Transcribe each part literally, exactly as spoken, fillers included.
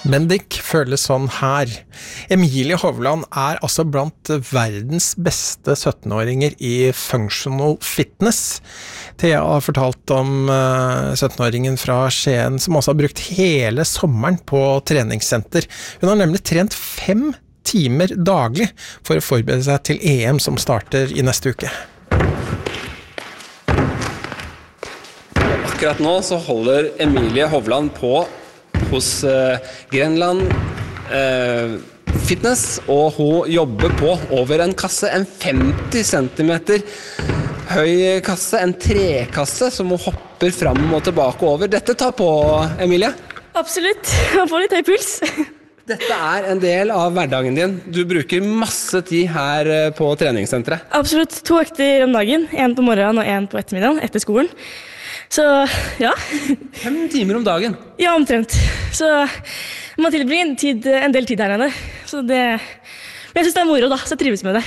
Bendik føles sånn her. Emilie Hovland er altså blant verdens beste syttenåringer i functional fitness. Thea har fortalt om syttenåringen fra Skien som også har brukt hele sommeren på treningssenter. Hun har nemlig trent fem timer daglig for å forberede seg til E M som starter i neste uke. Akkurat nå så holder Emilie Hovland på hos uh, Grenland uh, Fitness, og hun jobber på over en kasse, en femti centimeter høy kasse, en trekasse som hun hopper fram og tilbake over. Dette tar på, Emilie? Absolutt, man får litt høy puls. Dette er en del av hverdagen din. Du bruker masse tid her på treningssenteret. Absolutt, to økter om dagen, en på morgenen og en på ettermiddagen etter skolen. Så, ja. Fem timer om dagen? Ja, omtrent. Så man tilbringer en, tid, en del tid her nede. Så det, men jeg synes det er moro da, så jeg trives med det.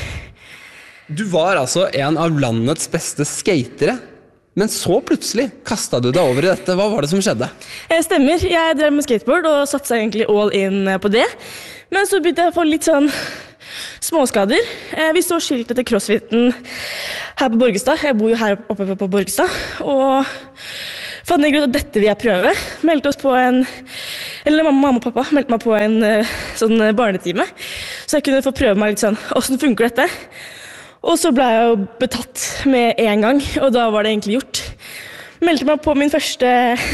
Du var altså en av landets beste skatere, men så plutselig kastet du deg over i dette. Hva var det som skjedde? Jeg stemmer. Jeg drev med skateboard og satte seg egentlig all in på det. Men så begynte jeg å få litt sånn småskader. Vi så skiltet til CrossFiten her på Borgestad. Jeg bor jo her oppe på Borgestad. Og fant jeg ut at dette vil jeg prøve. Meldte oss på en, eller mamma og pappa meldte meg på en sånn barnetime. Så jeg kunne få prøve meg litt sånn, hvordan funker dette? Og så ble jeg jo betatt med en gang, og da var det egentlig gjort. Meldte meg på min første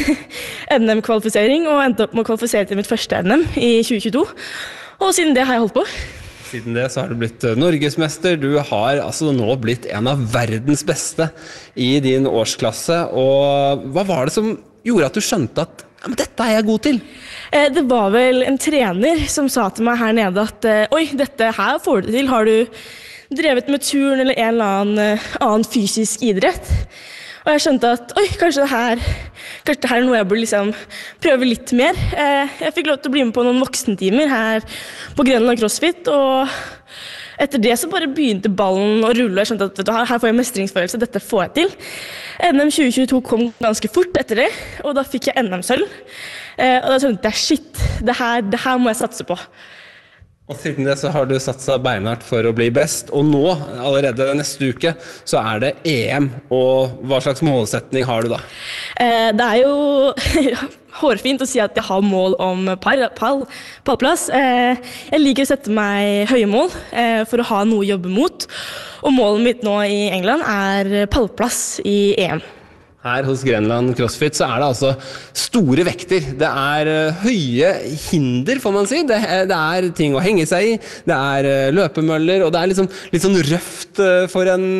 N M-kvalifisering, og endte opp med å kvalifisere til mitt første N M i tjue tjueto. Og siden det har jeg holdt på. Siden det så har du blitt norgesmester. Du har altså nå blitt en av verdens beste i din årsklasse. Og hva var det som gjorde at du skjønte at ja, men dette er jeg god til? Det var vel en trener som sa til meg her nede at oi, dette her får du til. Har du drevet med turn eller en eller annen, annen fysisk idrett? Og jeg skjønte at oi, kanskje det her, kanskje det her er noe jeg burde liksom prøve litt mer. Jeg fikk lov til å bli med på noen voksentimer her på Grenland CrossFit, og etter det så bare begynte ballen å rulle, og jeg skjønte at vet du, her får jeg mestringsfølelse, dette får jeg til. N M tjue tjueto kom ganske fort etter det, og da fikk jeg N M-sølv. Og da skjønte jeg, shit, det her, det her må jeg satse på. Og siden det så har du satset beinhardt for å bli best, og nå, allerede neste uke, så er det E M, og hva slags målsetning har du da? Eh, det er jo hårfint å si at jeg har mål om pall, pall, pallplass. Eh, jeg liker å sette meg høye mål eh, for å ha noe å jobbe mot, og målet mitt nå i England er pallplass i E M. Her hos Grenland CrossFit så er det altså store vekter. Det er høye hinder, får man si. Det er, det er ting å henge seg i. Det er løpemøller, og det er liksom, litt sånn røft for en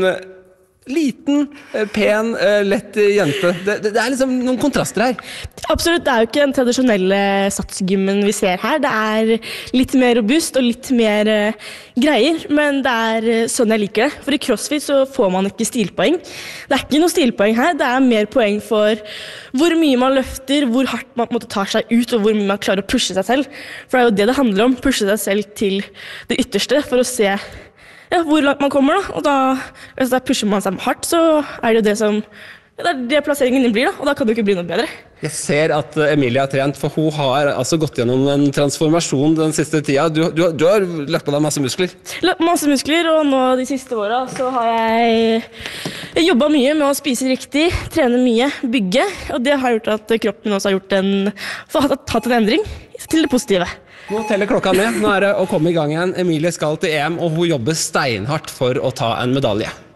liten, pen, lett jente. Det, det, det er liksom noen kontraster her. Absolutt, det er jo ikke den tradisjonelle satsgymmen vi ser her. Det er litt mer robust og litt mer uh, greier, men det er uh, sånn jeg liker det. For i CrossFit så får man ikke stilpoeng. Det er ikke noe stilpoeng her, det er mer poeng for hvor mye man løfter, hvor hardt man måtte ta seg ut, og hvor mye man klarer å pushe seg selv. For det er jo det det handler om, pushe seg selv til det ytterste for å se ja, hvor langt man kommer da, og da, hvis da pusher man seg hardt, så er det jo det som, ja, det er det plasseringen din blir da, og da kan det jo ikke bli noe bedre. Jeg ser at Emilie har trent, for hun har altså gått gjennom en transformasjon den siste tida. Du, du, du har lagt på deg masse muskler. Lagt masse muskler, og nå de siste årene så har jeg, jeg jobbet mye med å spise riktig, trene mye, bygge, og det har gjort at kroppen min også har gjort en, hatt en endring til det positive. Nå teller klokka med. Nå er det å komme i gang igjen. Emilie skal til E M, og hun jobber steinhardt for å ta en medalje.